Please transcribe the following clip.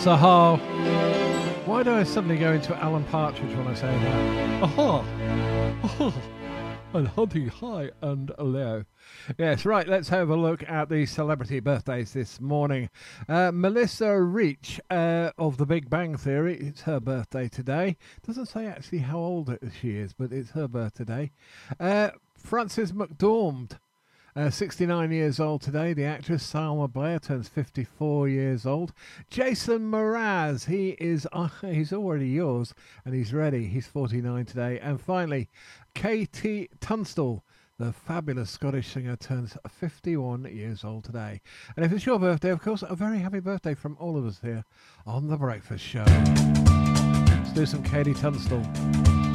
Sahar. Why do I suddenly go into Alan Partridge when I say that? Aha! Oh, and hunting high and low. Yes, right, let's have a look at the celebrity birthdays this morning. Melissa Reach of The Big Bang Theory, it's her birthday today. Doesn't say actually how old she is, but it's her birthday. Frances McDormand, 69 years old today. The actress Salma Blair turns 54 years old. Jason Mraz, he's already yours, and he's ready. He's 49 today. And finally, Katie Tunstall, the fabulous Scottish singer, turns 51 years old today. And if it's your birthday, of course, a very happy birthday from all of us here on The Breakfast Show. Let's do some Katie Tunstall.